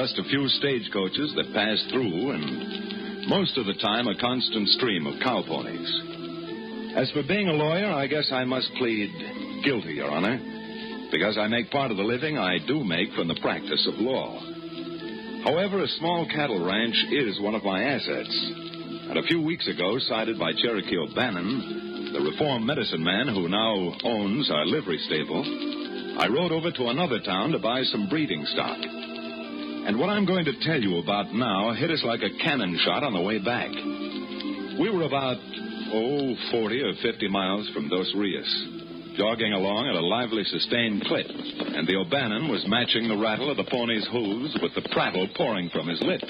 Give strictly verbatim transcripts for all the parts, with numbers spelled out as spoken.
just a few stagecoaches that pass through, and most of the time a constant stream of cow ponies. As for being a lawyer, I guess I must plead guilty, Your Honor, because I make part of the living I do make from the practice of law. However, a small cattle ranch is one of my assets. And a few weeks ago, cited by Cherokee O'Bannon, the reformed medicine man who now owns our livery stable, I rode over to another town to buy some breeding stock. And what I'm going to tell you about now hit us like a cannon shot on the way back. We were about, oh, forty or fifty miles from Dos Rios, jogging along at a lively, sustained clip, and the O'Bannon was matching the rattle of the pony's hooves with the prattle pouring from his lips.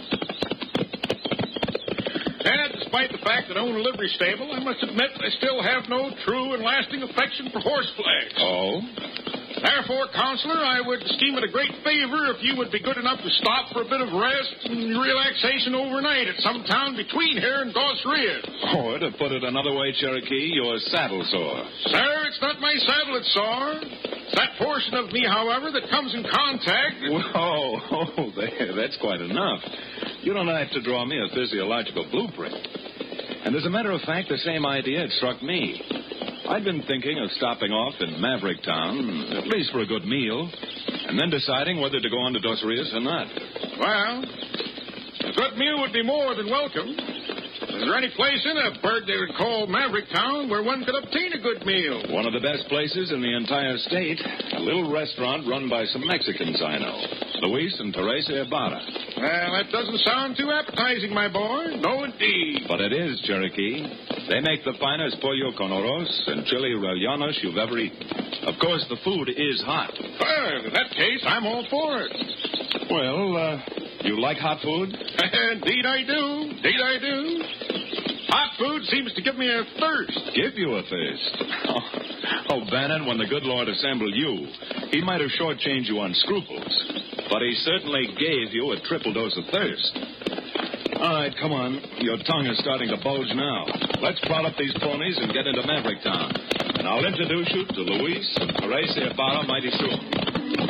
And despite the fact that I own a livery stable, I must admit I still have no true and lasting affection for horse flags. Oh? Therefore, Counselor, I would esteem it a great favor if you would be good enough to stop for a bit of rest and relaxation overnight at some town between here and Dos Rios. Or, to put it another way, Cherokee, you're saddle sore. Sir, it's not my saddle that's sore. It's that portion of me, however, that comes in contact. Whoa, oh, there, that's quite enough. You don't have to draw me a physiological blueprint. And as a matter of fact, the same idea had struck me. I'd been thinking of stopping off in Maverick Town, at least for a good meal, and then deciding whether to go on to Dos Rios or not. Well, a good meal would be more than welcome. Is there any place in a bird they would call Maverick Town where one could obtain a good meal? One of the best places in the entire state. A little restaurant run by some Mexicans I know. Luis and Teresa Ibarra. Well, that doesn't sound too appetizing, my boy. No, indeed. But it is, Cherokee. They make the finest pollo con arroz and chili rellenos you've ever eaten. Of course, the food is hot. Well, in that case, I'm all for it. Well, uh, you like hot food? Indeed I do. Indeed I do. Hot food seems to give me a thirst. Give you a thirst? Oh, oh, Bannon, when the good Lord assembled you, he might have shortchanged you on scruples, but he certainly gave you a triple dose of thirst. All right, come on. Your tongue is starting to bulge now. Let's prod up these ponies and get into Maverick Town. And I'll introduce you to Luis and Teresa Ibarra mighty soon.